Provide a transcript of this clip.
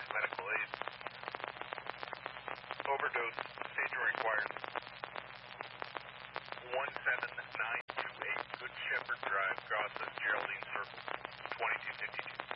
medical aid. Overdose, pager required. 17928 Good Shepherd Drive, crosses Geraldine Circle, 2252.